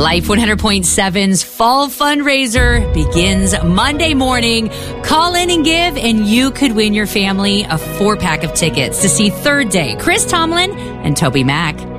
Life 100.7's fall fundraiser begins Monday morning. Call in and give, and you could win your family a 4-pack of tickets to see Third Day, Chris Tomlin and Toby Mac.